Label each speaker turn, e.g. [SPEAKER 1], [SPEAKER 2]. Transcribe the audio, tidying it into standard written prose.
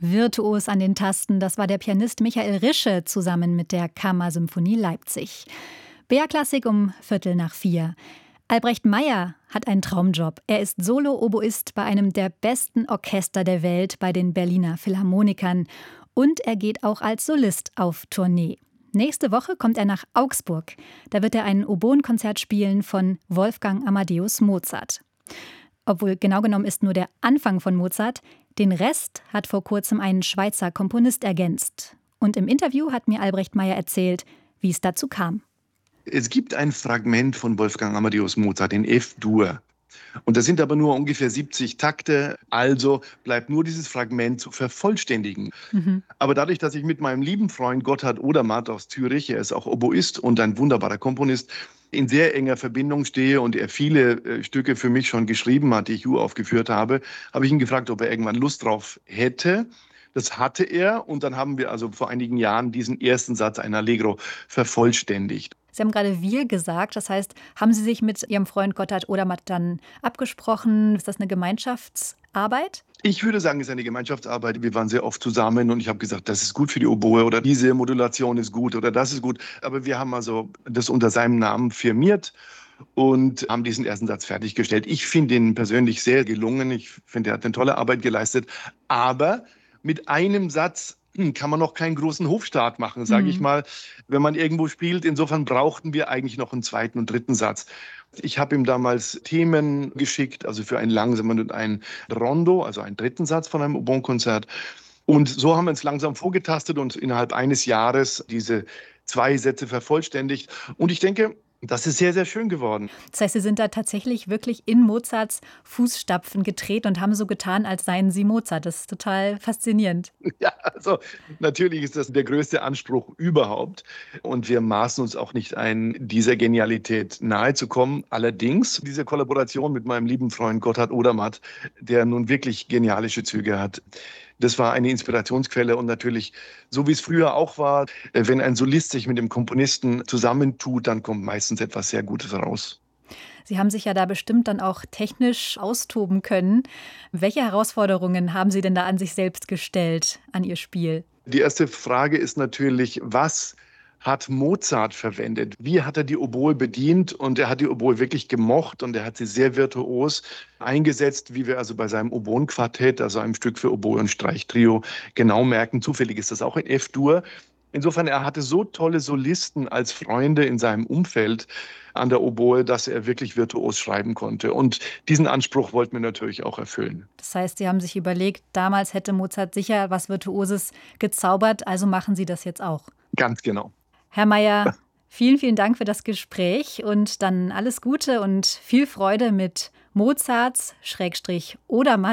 [SPEAKER 1] Virtuos an den Tasten, das war der Pianist Michael Rische zusammen mit der Kammersymphonie Leipzig. BR-Klassik um 3:15. Albrecht Meyer hat einen Traumjob. Er ist Solo-Oboist bei einem der besten Orchester der Welt, bei den Berliner Philharmonikern. Und er geht auch als Solist auf Tournee. Nächste Woche kommt er nach Augsburg. Da wird er ein Oboenkonzert spielen von Wolfgang Amadeus Mozart. Obwohl genau genommen ist nur der Anfang von Mozart. Den Rest hat vor kurzem ein Schweizer Komponist ergänzt. Und im Interview hat mir Albrecht Meyer erzählt, wie es dazu kam.
[SPEAKER 2] Es gibt ein Fragment von Wolfgang Amadeus Mozart in F-Dur. Und das sind aber nur ungefähr 70 Takte, also bleibt nur dieses Fragment zu vervollständigen. Aber dadurch, dass ich mit meinem lieben Freund Gotthard Odermatt aus Zürich, er ist auch Oboist und ein wunderbarer Komponist, in sehr enger Verbindung stehe und er viele Stücke für mich schon geschrieben hat, die ich uraufgeführt habe, habe ich ihn gefragt, ob er irgendwann Lust drauf hätte. Das hatte er und dann haben wir also vor einigen Jahren diesen ersten Satz, ein Allegro, vervollständigt.
[SPEAKER 1] Sie haben gerade wir gesagt, das heißt, haben Sie sich mit Ihrem Freund Gotthard Odermatt dann abgesprochen? Ist das eine Gemeinschaftsarbeit?
[SPEAKER 2] Ich würde sagen, es ist eine Gemeinschaftsarbeit. Wir waren sehr oft zusammen und ich habe gesagt, das ist gut für die Oboe oder diese Modulation ist gut oder das ist gut. Aber wir haben also das unter seinem Namen firmiert und haben diesen ersten Satz fertiggestellt. Ich finde ihn persönlich sehr gelungen. Ich finde, er hat eine tolle Arbeit geleistet. Aber mit einem Satz kann man noch keinen großen Hofstaat machen, sage ich mal, wenn man irgendwo spielt. Insofern brauchten wir eigentlich noch einen zweiten und dritten Satz. Ich habe ihm damals Themen geschickt, also für einen langsamen und einen Rondo, also einen dritten Satz von einem Oboenkonzert. Und so haben wir uns langsam vorgetastet und innerhalb eines Jahres diese 2 Sätze vervollständigt. Und ich denke, das ist sehr, sehr schön geworden.
[SPEAKER 1] Das heißt, Sie sind da tatsächlich wirklich in Mozarts Fußstapfen getreten und haben so getan, als seien Sie Mozart. Das ist total faszinierend.
[SPEAKER 2] Ja, also natürlich ist das der größte Anspruch überhaupt. Und wir maßen uns auch nicht ein, dieser Genialität nahezukommen. Allerdings diese Kollaboration mit meinem lieben Freund Gotthard Odermatt, der nun wirklich genialische Züge hat, das war eine Inspirationsquelle und natürlich, so wie es früher auch war, wenn ein Solist sich mit dem Komponisten zusammentut, dann kommt meistens etwas sehr Gutes raus.
[SPEAKER 1] Sie haben sich ja da bestimmt dann auch technisch austoben können. Welche Herausforderungen haben Sie denn da an sich selbst gestellt, an Ihr Spiel?
[SPEAKER 2] Die erste Frage ist natürlich, was hat Mozart verwendet? Wie hat er die Oboe bedient? Und er hat die Oboe wirklich gemocht und er hat sie sehr virtuos eingesetzt, wie wir also bei seinem Oboenquartett, also einem Stück für Oboe und Streichtrio, genau merken. Zufällig ist das auch in F-Dur. Insofern, er hatte so tolle Solisten als Freunde in seinem Umfeld an der Oboe, dass er wirklich virtuos schreiben konnte. Und diesen Anspruch wollten wir natürlich auch erfüllen.
[SPEAKER 1] Das heißt, Sie haben sich überlegt, damals hätte Mozart sicher was Virtuoses gezaubert, also machen Sie das jetzt auch.
[SPEAKER 2] Ganz genau.
[SPEAKER 1] Herr Meyer, vielen, vielen Dank für das Gespräch und dann alles Gute und viel Freude mit Mozarts / Odermatt